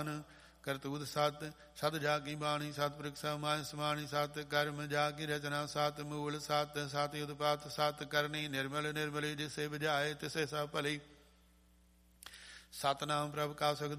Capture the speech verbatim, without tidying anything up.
ਕਰਤੂਤ ਸਤ, ਸਤ ਜਾ ਕੀ ਬਾਣੀ, ਸਤਿਪੁਰਖ ਸਮਾਨ ਸਮਾਣੀ, ਸਤ ਕਰਮ ਜਾ ਕੀ ਰਚਨਾ, ਸਤ ਮੂਲ ਸਤ, ਸਤ ਉਤਪਾਤ, ਸਤ ਕਰਨੀ ਨਿਰਮਲ ਨਿਰਮਲੀ, ਜਿਸੇ ਬੁਝਾਏ ਤਿਸੇ ਸਭ ਭਲੀ। ਸਤਨਾਮ ਪ੍ਰਭ ਕਾ ਸੁਖ